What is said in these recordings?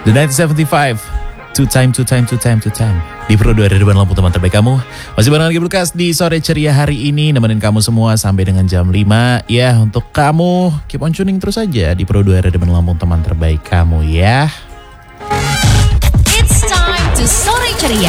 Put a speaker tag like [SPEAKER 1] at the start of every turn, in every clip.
[SPEAKER 1] The 1975, two time. Di Pro 2 Depan Lampu teman terbaik kamu. Masih bareng lagi Lukas di sore ceria hari ini. Nemenin kamu semua sampai dengan jam 5. Ya, untuk kamu keep on tuning terus aja di Pro 2 Depan Lampu teman terbaik kamu ya.
[SPEAKER 2] It's time to sore ceria.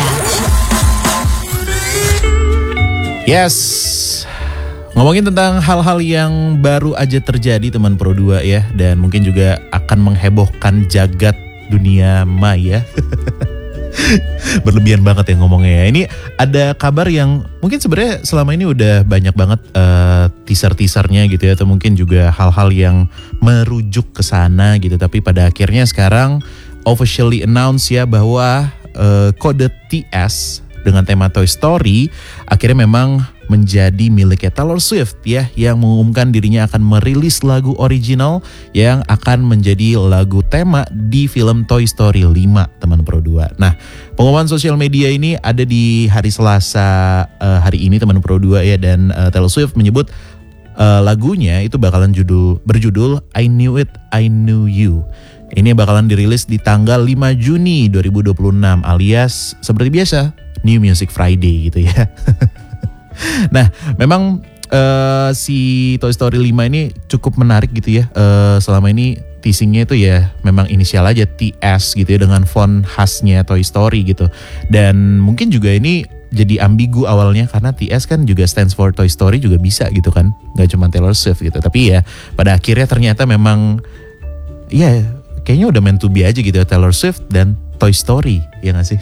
[SPEAKER 1] Yes. Ngomongin tentang hal-hal yang baru aja terjadi teman Pro 2 ya. Dan mungkin juga akan menghebohkan jagat dunia maya. Berlebihan banget ya ngomongnya ya. Ini ada kabar yang mungkin sebenarnya selama ini udah banyak banget teaser-teasernya gitu ya. Atau mungkin juga hal-hal yang merujuk ke sana gitu. Tapi pada akhirnya sekarang officially announce ya bahwa kode TS dengan tema Toy Story akhirnya memang menjadi miliknya Taylor Swift ya, yang mengumumkan dirinya akan merilis lagu original yang akan menjadi lagu tema di film Toy Story 5 teman Pro 2. Nah, pengumuman sosial media ini ada di hari Selasa hari ini teman Pro 2 ya, dan Taylor Swift menyebut lagunya itu bakalan berjudul I Knew It, I Knew You. Ini bakalan dirilis di tanggal 5 Juni 2026 alias seperti biasa New Music Friday gitu ya. Nah, memang si Toy Story 5 ini cukup menarik gitu ya. Selama ini teasingnya itu ya memang inisial aja TS gitu ya, dengan font khasnya Toy Story gitu. Dan mungkin juga ini jadi ambigu awalnya karena TS kan juga stands for Toy Story juga bisa gitu kan. Gak cuma Taylor Swift gitu. Tapi ya pada akhirnya ternyata memang ya kayaknya udah meant to be aja gitu ya, Taylor Swift dan Toy Story, ya gak sih?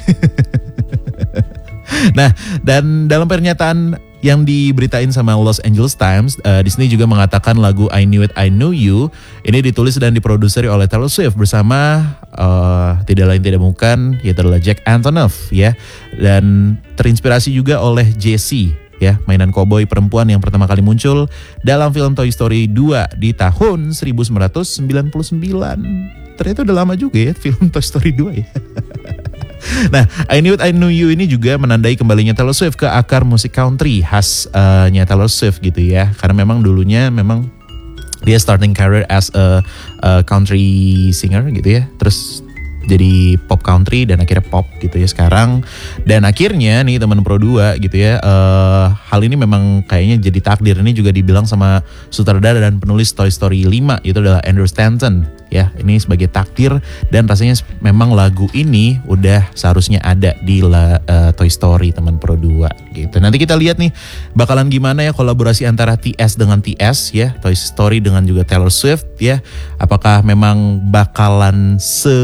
[SPEAKER 1] Nah, dan dalam pernyataan yang diberitain sama Los Angeles Times, Disney juga mengatakan lagu I Knew It, I Knew You ini ditulis dan diproduseri oleh Taylor Swift bersama tidak lain tidak bukan yaitu adalah Jack Antonoff ya, dan terinspirasi juga oleh Jessie ya, mainan koboi perempuan yang pertama kali muncul dalam film Toy Story 2 di tahun 1999. Ternyata udah lama juga ya film Toy Story 2 ya. Nah, I Knew It, I Knew You ini juga menandai kembalinya Taylor Swift ke akar musik country khasnya Taylor Swift gitu ya. Karena memang dulunya memang dia starting career as a country singer gitu ya. Terus jadi pop country dan akhirnya pop gitu ya sekarang. Dan akhirnya nih teman Pro 2 gitu ya, hal ini memang kayaknya jadi takdir. Ini juga dibilang sama sutradara dan penulis Toy Story 5 itu adalah Andrew Stanton ya. Ini sebagai takdir dan rasanya memang lagu ini udah seharusnya ada di Toy Story teman Pro 2 gitu. Nanti kita lihat nih bakalan gimana ya kolaborasi antara TS dengan TS ya, Toy Story dengan juga Taylor Swift ya. Apakah memang bakalan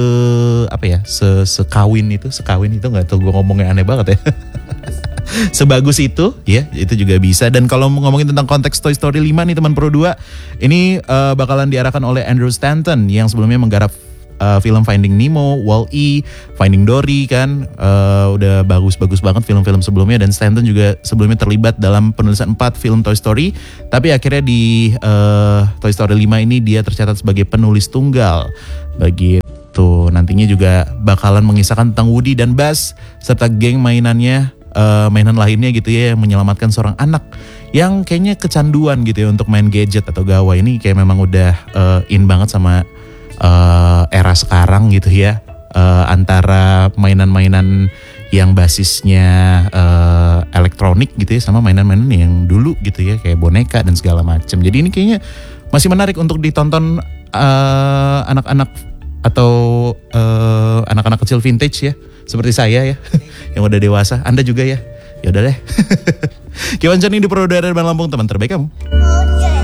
[SPEAKER 1] sekawin itu nggak tahu, gue ngomongnya aneh banget ya. Sebagus itu ya, itu juga bisa. Dan kalau ngomongin tentang konteks Toy Story 5 nih teman Pro 2, ini bakalan diarahkan oleh Andrew Stanton yang sebelumnya menggarap film Finding Nemo, Wall-E, Finding Dory kan, udah bagus-bagus banget film-film sebelumnya. Dan Stanton juga sebelumnya terlibat dalam penulisan 4 film Toy Story, tapi akhirnya di Toy Story 5 ini dia tercatat sebagai penulis tunggal. Begitu. Nantinya juga bakalan mengisahkan tentang Woody dan Buzz serta geng mainan lainnya gitu ya, yang menyelamatkan seorang anak yang kayaknya kecanduan gitu ya untuk main gadget atau gawai. Ini kayak memang udah in banget sama era sekarang gitu ya, antara mainan-mainan yang basisnya elektronik gitu ya sama mainan-mainan yang dulu gitu ya kayak boneka dan segala macam. Jadi ini kayaknya masih menarik untuk ditonton anak-anak atau anak-anak kecil vintage ya, seperti saya ya, yang udah dewasa. Anda juga ya. Ya udah deh. Kiwan Jani di Pro 2 Depan Lampung teman terbaik kamu.